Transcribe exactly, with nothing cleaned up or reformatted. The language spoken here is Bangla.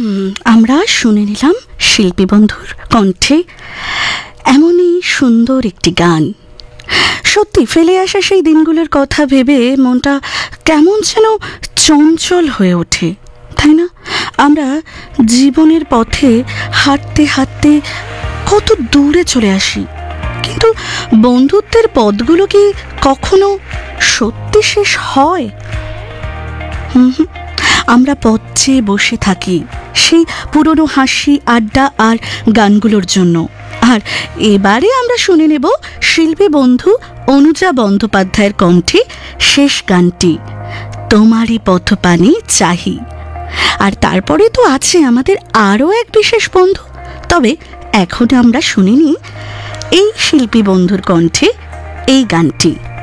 আমরা শুনে নিলাম শিল্পী বন্ধুর কণ্ঠে এমনই সুন্দর একটি গান। সত্যি ফেলে আসা সেই দিনগুলোর কথা ভেবে মনটা কেমন যেন চঞ্চল হয়ে ওঠে, তাই না? আমরা জীবনের পথে হাঁটতে হাঁটতে কত দূরে চলে আসি, কিন্তু বন্ধুত্বের পথগুলো কি কখনো সত্যি শেষ হয়? হুম হুম আমরা পথ চেয়ে বসে থাকি সেই পুরনো হাসি, আড্ডা আর গানগুলোর জন্য। আর এবারে আমরা শুনে নেব শিল্পী বন্ধু অনুজা বন্দ্যোপাধ্যায়ের কণ্ঠে শেষ গানটি, তোমারই পথপানে চাহি। আর তারপরে তো আছে আমাদের আরও এক বিশেষ বন্ধু। তবে এখন আমরা শুনে নিই এই শিল্পী বন্ধুর কণ্ঠে এই গানটি।